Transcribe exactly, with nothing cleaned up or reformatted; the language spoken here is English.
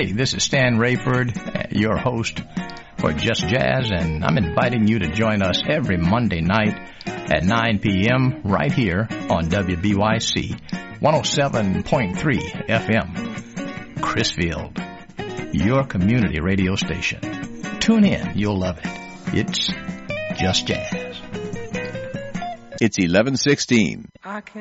Hey, this is Stan Rayford, your host for Just Jazz, and I'm inviting you to join us every Monday night at nine p.m. right here on W B Y C one oh seven point three F M. Chrisfield, your community radio station. Tune in, you'll love it. It's Just Jazz. It's eleven sixteen. I can